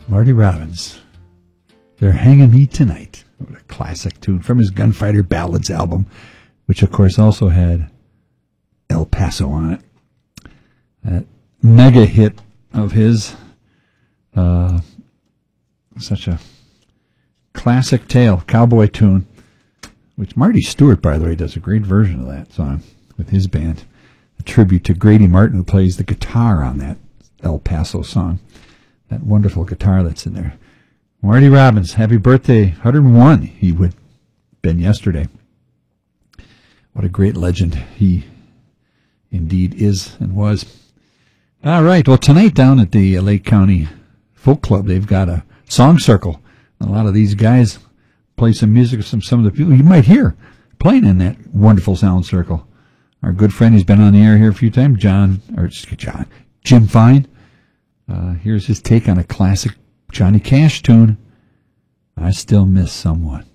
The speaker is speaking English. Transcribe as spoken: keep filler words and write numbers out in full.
Marty Robbins. They're Hanging Me Tonight. What a classic tune from his Gunfighter Ballads album, which of course also had El Paso on it. That mega hit of his. Uh, such a classic tale, cowboy tune, which Marty Stewart, by the way, does a great version of that song with his band. A tribute to Grady Martin, who plays the guitar on that El Paso song. That wonderful guitar that's in there. Marty Robbins, happy birthday. one hundred and one he would have been yesterday. What a great legend he indeed is and was. All right, well, tonight down at the Lake County Folk Club, they've got a song circle. A lot of these guys play some music of some, some of the people you might hear playing in that wonderful sound circle. Our good friend, he's been on the air here a few times, John, or John, Jim Fine. Uh, here's his take on a classic Johnny Cash tune, I Still Miss Someone.